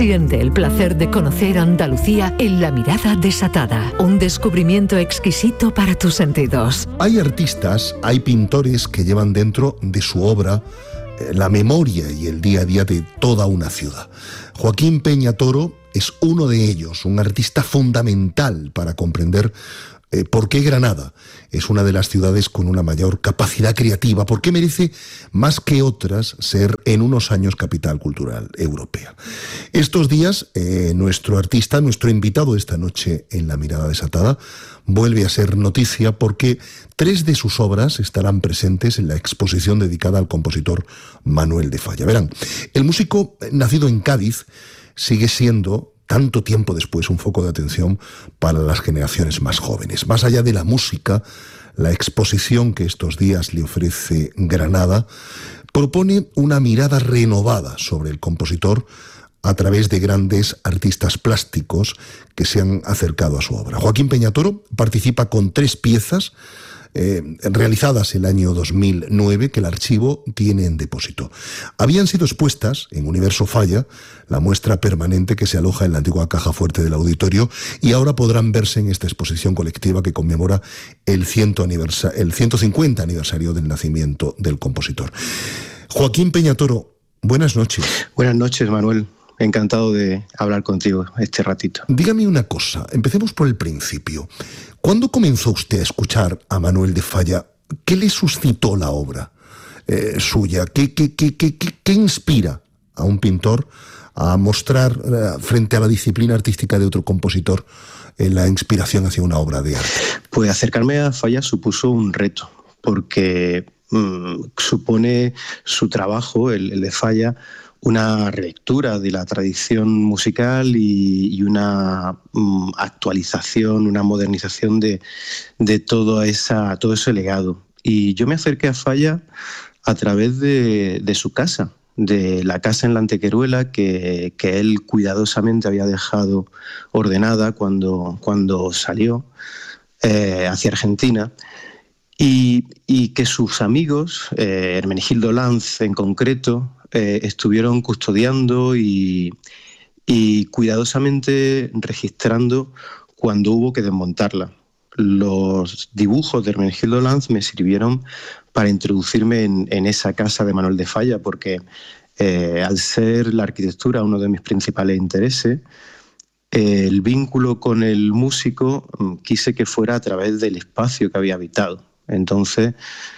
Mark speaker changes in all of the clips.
Speaker 1: Siente el placer de conocer Andalucía en La Mirada Desatada, un descubrimiento exquisito para tus sentidos.
Speaker 2: Hay artistas, hay pintores que llevan dentro de su obra la memoria y el día a día de toda una ciudad. Joaquín Peña Toro es uno de ellos, un artista fundamental para comprender por qué Granada es una de las ciudades con una mayor capacidad creativa, por qué merece más que otras ser en unos años capital cultural europea. Estos días, nuestro artista, nuestro invitado esta noche en La Mirada Desatada, vuelve a ser noticia porque 3 de sus obras estarán presentes en la exposición dedicada al compositor Manuel de Falla. Verán, el músico nacido en Cádiz sigue siendo, tanto tiempo después, un foco de atención para las generaciones más jóvenes. Más allá de la música, la exposición que estos días le ofrece Granada propone una mirada renovada sobre el compositor a través de grandes artistas plásticos que se han acercado a su obra. Joaquín Peña Toro participa con 3 piezas realizadas el año 2009 que el archivo tiene en depósito. Habían sido expuestas en Universo Falla, la muestra permanente que se aloja en la antigua caja fuerte del auditorio, y ahora podrán verse en esta exposición colectiva que conmemora el 150 aniversario del nacimiento del compositor. Joaquín Peña Toro, buenas noches.
Speaker 3: Buenas noches, Manuel. Encantado de hablar contigo este ratito.
Speaker 2: Dígame una cosa, empecemos por el principio. ¿Cuándo comenzó usted a escuchar a Manuel de Falla? ¿Qué le suscitó la obra suya? ¿Qué inspira a un pintor a mostrar frente a la disciplina artística de otro compositor la inspiración hacia una obra de arte?
Speaker 3: Pues acercarme a Falla supuso un reto, porque supone su trabajo, el de Falla, una relectura de la tradición musical y una actualización, una modernización de todo ese legado. Y yo me acerqué a Falla a través de su casa, de la casa en la Antequeruela que él cuidadosamente había dejado ordenada cuando salió hacia Argentina. Y que sus amigos, Hermenegildo Lanz en concreto, estuvieron custodiando y cuidadosamente registrando cuando hubo que desmontarla. Los dibujos de Hermenegildo Lanz me sirvieron para introducirme en esa casa de Manuel de Falla, porque al ser la arquitectura uno de mis principales intereses, el vínculo con el músico quise que fuera a través del espacio que había habitado. Entonces,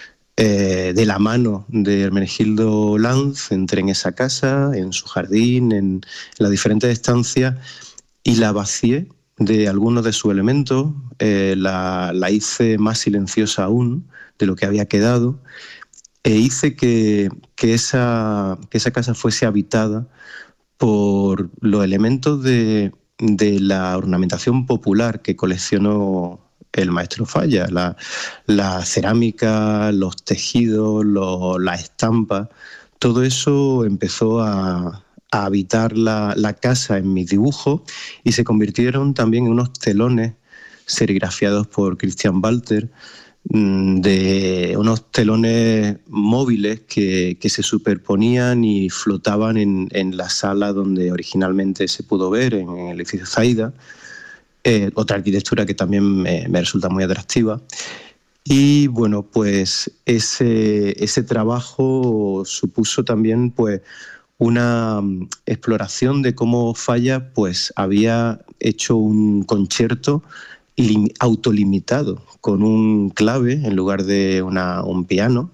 Speaker 3: de la mano de Hermenegildo Lanz entré en esa casa, en su jardín, en las diferentes estancias, y la vacié de algunos de sus elementos, la hice más silenciosa aún de lo que había quedado, e hice que esa casa fuese habitada por los elementos de la ornamentación popular que coleccionó el maestro Falla, la cerámica, los tejidos, las estampas. Todo eso empezó a habitar la casa en mis dibujos y se convirtieron también en unos telones serigrafiados por Christian Walter, de unos telones móviles que se superponían y flotaban en la sala donde originalmente se pudo ver, en el edificio Zaida. Otra arquitectura que también me resulta muy atractiva. Y bueno, pues ese trabajo supuso también pues una exploración de cómo Falla pues había hecho un concierto autolimitado con un clave en lugar de un piano,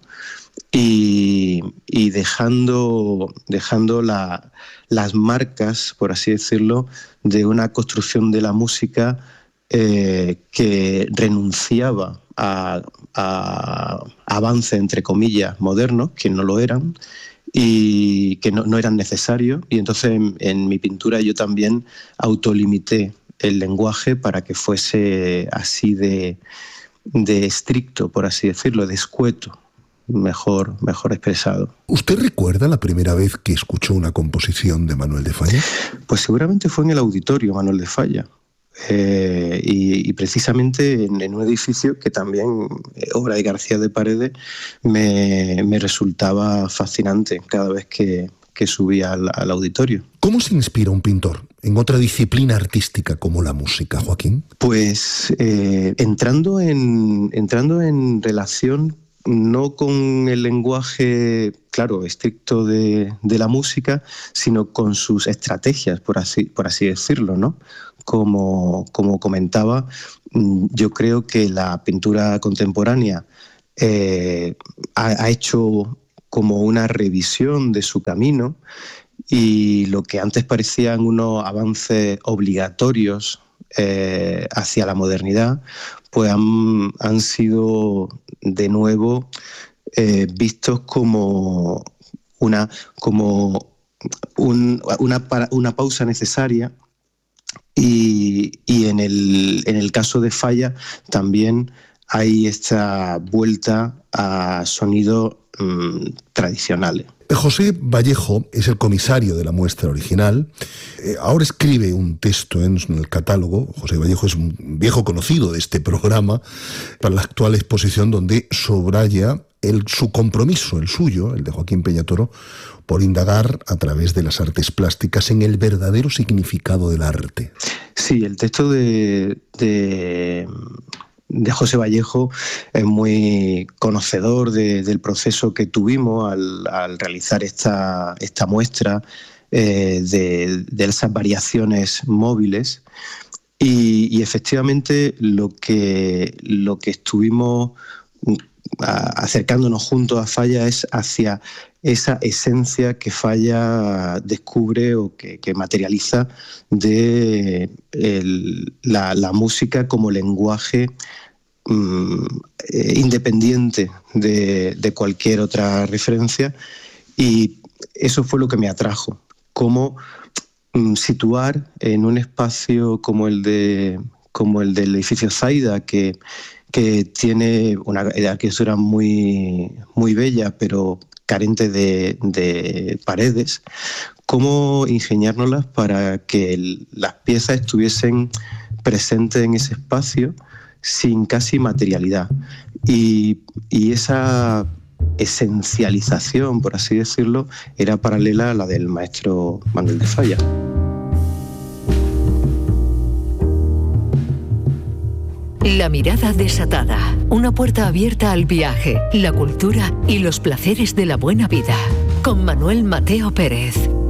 Speaker 3: y dejando las marcas, por así decirlo, de una construcción de la música que renunciaba a avances, entre comillas, modernos, que no lo eran y que no eran necesarios. Y entonces en mi pintura yo también autolimité el lenguaje para que fuese así de estricto, por así decirlo, de escueto, mejor expresado.
Speaker 2: ¿Usted recuerda la primera vez que escuchó una composición de Manuel de Falla?
Speaker 3: Pues seguramente fue en el auditorio Manuel de Falla. Y precisamente en un edificio que también, obra de García de Paredes, me resultaba fascinante cada vez que que subía al auditorio.
Speaker 2: ¿Cómo se inspira un pintor en otra disciplina artística como la música, Joaquín?
Speaker 3: Pues entrando en relación no con el lenguaje, claro, estricto de la música, sino con sus estrategias, por así decirlo, ¿no? Como comentaba, yo creo que la pintura contemporánea ha hecho como una revisión de su camino, y lo que antes parecían unos avances obligatorios hacia la modernidad, pues han sido de nuevo vistos como una pausa necesaria, y en el caso de Falla también hay esta vuelta a sonidos tradicionales.
Speaker 2: José Vallejo es el comisario de la muestra original. Ahora escribe un texto en el catálogo. José Vallejo es un viejo conocido de este programa para la actual exposición, donde subraya su compromiso, el suyo, el de Joaquín Peñatoro, por indagar a través de las artes plásticas en el verdadero significado del arte.
Speaker 3: Sí, el texto de José Vallejo es muy conocedor del proceso que tuvimos al realizar esta muestra, de esas variaciones móviles, y efectivamente lo que estuvimos acercándonos juntos a Falla es hacia esa esencia que Falla descubre o que materializa de la música como lenguaje independiente de cualquier otra referencia, y eso fue lo que me atrajo. Cómo situar en un espacio como el del edificio Zaida, que tiene una arquitectura muy, muy bella, pero carente de paredes, cómo ingeniárnoslas para que las piezas estuviesen presentes en ese espacio sin casi materialidad. Y esa esencialización, por así decirlo, era paralela a la del maestro Manuel de Falla.
Speaker 1: La mirada desatada, una puerta abierta al viaje, la cultura y los placeres de la buena vida, con Manuel Mateo Pérez.